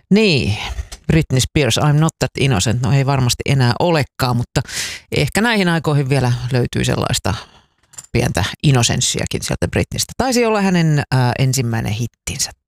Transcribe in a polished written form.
Niin, Britney Spears, I'm not that innocent. No ei varmasti enää olekaan, mutta ehkä näihin aikoihin vielä löytyy sellaista pientä innosenssiakin sieltä Britneystä. Taisi olla hänen ensimmäinen hittinsä